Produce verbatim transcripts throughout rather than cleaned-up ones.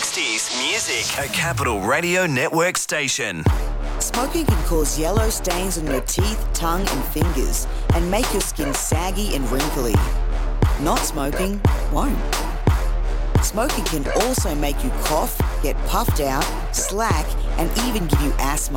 sixties music. A Capital Radio Network station. Smoking can cause yellow stains on your teeth, tongue and fingers and make your skin saggy and wrinkly. Not smoking won't. Smoking can also make you cough, get puffed out, slack and even give you asthma.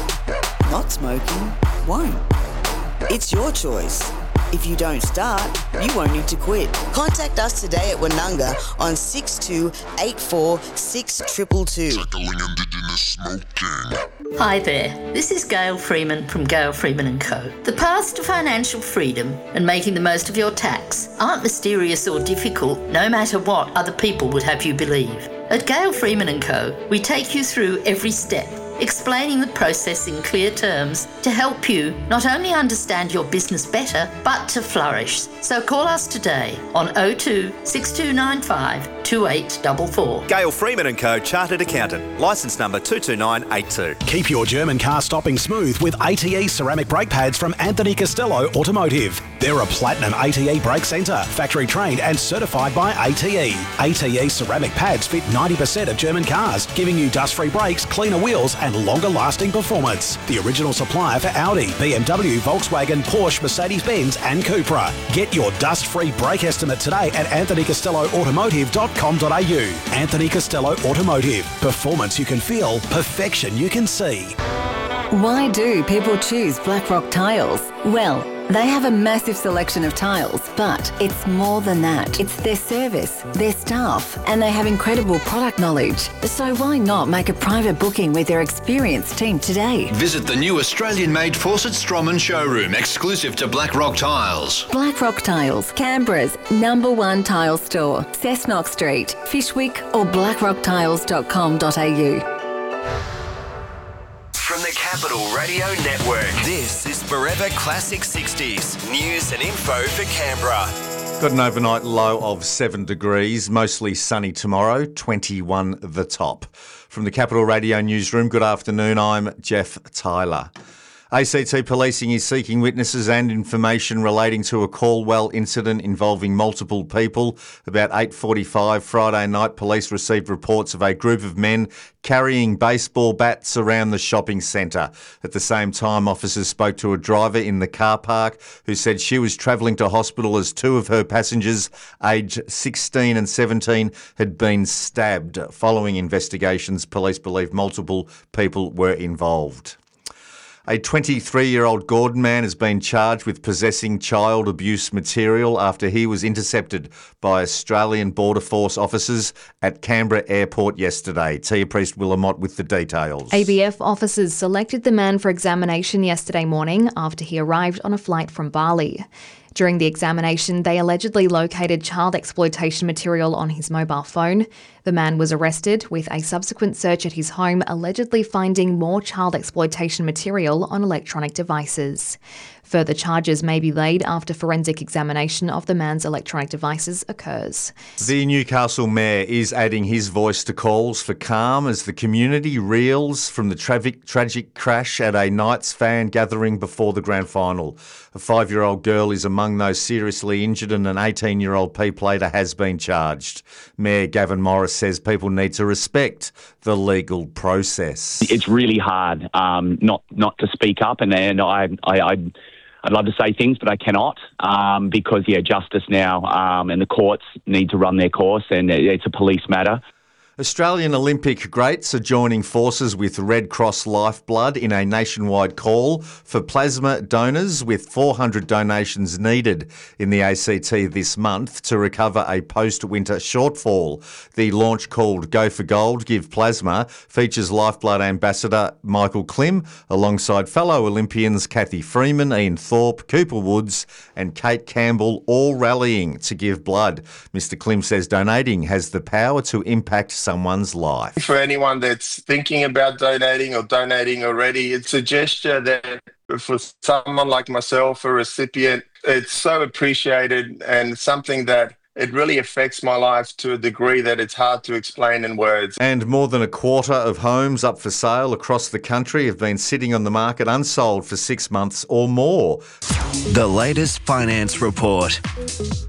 Not smoking won't. It's your choice. If you don't start, you won't need to quit. Contact us today at Woonunga on six two eight four six two two two. Tackling Indigenous smoking. Hi there, this is Gail Freeman from Gail Freeman and Co. The paths to financial freedom and making the most of your tax aren't mysterious or difficult, no matter what other people would have you believe. At Gail Freeman and Co, we take you through every step, explaining the process in clear terms to help you not only understand your business better, but to flourish. So call us today on oh two six two nine five two eight four four. Gail Freeman and Co, Chartered Accountant, licence number two two nine eight two. Keep your German car stopping smooth with A T E ceramic brake pads from Anthony Costello Automotive. They're a platinum A T E brake centre, factory trained and certified by A T E. A T E ceramic pads fit ninety percent of German cars, giving you dust-free brakes, cleaner wheels and longer lasting performance. The original supplier for Audi, B M W, Volkswagen, Porsche, Mercedes-Benz and Cupra. Get your dust-free brake estimate today at anthony costello automotive dot com dot a u. Anthony Costello Automotive. Performance you can feel, perfection you can see. Why do people choose Blackrock Tiles? Well, they have a massive selection of tiles, but it's more than that. It's their service, their staff, and they have incredible product knowledge. So why not make a private booking with their experienced team today? Visit the new Australian-made Fawcett Stroman showroom, exclusive to Blackrock Tiles. Blackrock Tiles, Canberra's number one tile store. Cessnock Street, Fishwick or blackrock tiles dot com dot a u. From the Capital Radio Network, this is Forever Classic sixties. News and info for Canberra. Got an overnight low of seven degrees, mostly sunny tomorrow, twenty-one the top. From the Capital Radio Newsroom, good afternoon, I'm Jeff Tyler. A C T Policing is seeking witnesses and information relating to a Caldwell incident involving multiple people. About eight forty-five Friday night, police received reports of a group of men carrying baseball bats around the shopping centre. At the same time, officers spoke to a driver in the car park who said she was travelling to hospital as two of her passengers, aged sixteen and seventeen, had been stabbed. Following investigations, police believe multiple people were involved. A twenty-three-year-old Gordon man has been charged with possessing child abuse material after he was intercepted by Australian Border Force officers at Canberra Airport yesterday. Tia Priest-Willamott with the details. A B F officers selected the man for examination yesterday morning after he arrived on a flight from Bali. During the examination, they allegedly located child exploitation material on his mobile phone. The man was arrested, with a subsequent search at his home allegedly finding more child exploitation material on electronic devices. Further charges may be laid after forensic examination of the man's electronic devices occurs. The Newcastle Mayor is adding his voice to calls for calm as the community reels from the tragic, tragic crash at a Knights fan gathering before the grand final. A five-year-old girl is among those seriously injured and an eighteen-year-old P-plater has been charged. Mayor Gavin Morris says people need to respect the legal process. It's really hard um, not not to speak up, and, and I, I, I I'd love to say things, but I cannot um, because, yeah, justice now um, and the courts need to run their course, and it's a police matter. Australian Olympic greats are joining forces with Red Cross Lifeblood in a nationwide call for plasma donors, with four hundred donations needed in the A C T this month to recover a post-winter shortfall. The launch, called Go for Gold, Give Plasma, features Lifeblood ambassador Michael Klim alongside fellow Olympians Kathy Freeman, Ian Thorpe, Cooper Woods and Kate Campbell, all rallying to give blood. Mister Klim says donating has the power to impact someone's life. For anyone that's thinking about donating or donating already, it's a gesture that for someone like myself, a recipient, it's so appreciated and something that it really affects my life to a degree that it's hard to explain in words. And more than a quarter of homes up for sale across the country have been sitting on the market unsold for six months or more. The latest finance report.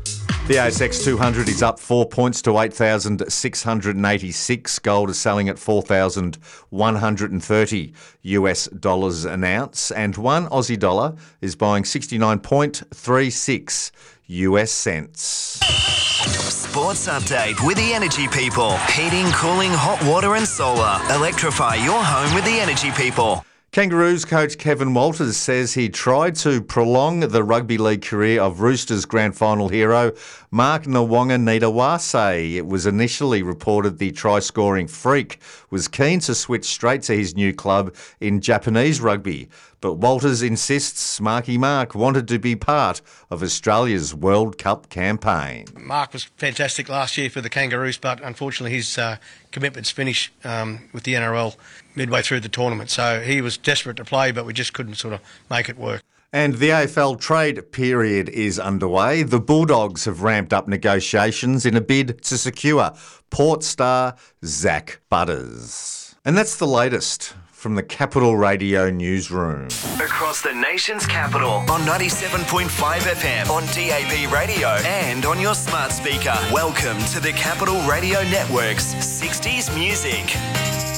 The A S X two hundred is up four points to eight thousand six hundred eighty-six. Gold is selling at four thousand one hundred thirty U S dollars an ounce. And one Aussie dollar is buying sixty-nine point three six U S cents. Sports update with the Energy People. Heating, cooling, hot water and solar. Electrify your home with the Energy People. Kangaroos coach Kevin Walters says he tried to prolong the rugby league career of Roosters grand final hero Mark Nawaqanitawase. It was initially reported the try-scoring freak was keen to switch straight to his new club in Japanese rugby. But Walters insists Marky Mark wanted to be part of Australia's World Cup campaign. Mark was fantastic last year for the Kangaroos, but unfortunately his uh, commitments finished um, with the N R L midway through the tournament. So he was desperate to play, but we just couldn't sort of make it work. And the A F L trade period is underway. The Bulldogs have ramped up negotiations in a bid to secure Port star Zach Butters. And that's the latest from the Capital Radio newsroom. Across the nation's capital on ninety-seven point five F M, on D A B radio and on your smart speaker. Welcome to the Capital Radio Network's sixties Music.